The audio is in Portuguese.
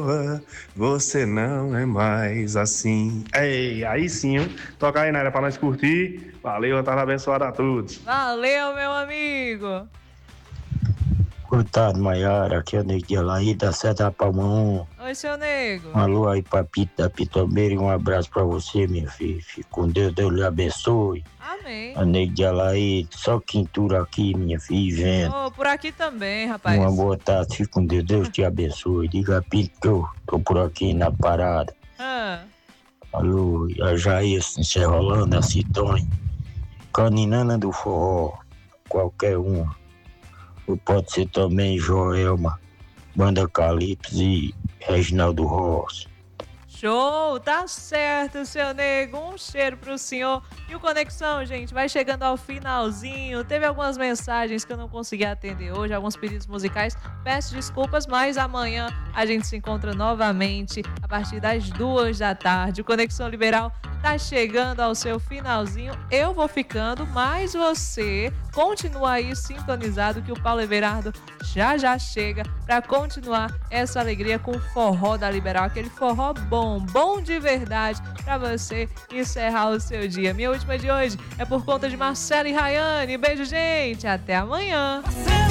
Você não é mais assim. Ei, aí sim, hein? Toca aí, Naira, pra nós curtir. Valeu, uma tarde abençoada a todos. Valeu, meu amigo. Boa tarde, Maiara. Aqui é o Nego de Alaí, da Seta Palma 1. Oi, seu nego. Um alô aí pra Pito da Pitombeira e um abraço pra você, minha filha. Fique com Deus, Deus lhe abençoe. Amém. A Nego de Alaí, só quintura aqui, minha filha, vendo. Oh, por aqui também, rapaz. Uma boa tarde, fique com Deus, Deus te abençoe. Diga a Pito que eu tô por aqui na parada. Alô, a Jair, Serrolando, a Citonha, Caninana do Forró, qualquer uma. Ou pode ser também Joelma, Banda Calypso e Reginaldo Rossi. Show, tá certo, seu nego. Um cheiro pro senhor. E o Conexão, gente, vai chegando ao finalzinho. Teve algumas mensagens que eu não consegui atender hoje, alguns pedidos musicais. Peço desculpas, mas amanhã a gente se encontra novamente a partir das 2 da tarde. O Conexão Liberal tá chegando ao seu finalzinho. Eu vou ficando, mas você continua aí sintonizado que o Paulo Everardo já chega para continuar essa alegria com o forró da Liberal, aquele forró bom de verdade para você encerrar o seu dia. Minha última de hoje é por conta de Marcelo e Rayane. Beijo, gente. Até amanhã.